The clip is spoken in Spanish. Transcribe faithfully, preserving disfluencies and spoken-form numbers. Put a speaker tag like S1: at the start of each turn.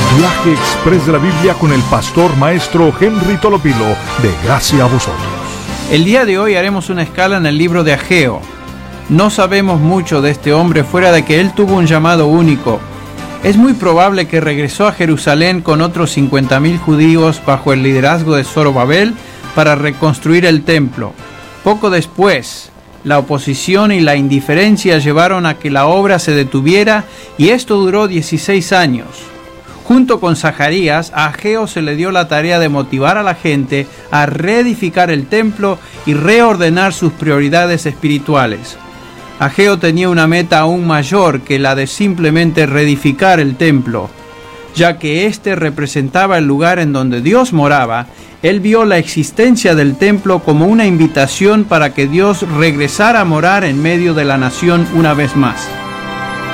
S1: Viaje Express de la Biblia con el pastor maestro Henry Tolopilo, de Gracia a Vosotros.
S2: El día de hoy haremos una escala en el libro de Ageo. No sabemos mucho de este hombre fuera de que él tuvo un llamado único. Es muy probable que regresó a Jerusalén con otros cincuenta mil judíos bajo el liderazgo de Zorobabel para reconstruir el templo. Poco después, la oposición y la indiferencia llevaron a que la obra se detuviera y esto duró dieciséis años. Junto con Zacarías, a Ageo se le dio la tarea de motivar a la gente a reedificar el templo y reordenar sus prioridades espirituales. Ageo tenía una meta aún mayor que la de simplemente reedificar el templo. Ya que éste representaba el lugar en donde Dios moraba, él vio la existencia del templo como una invitación para que Dios regresara a morar en medio de la nación una vez más.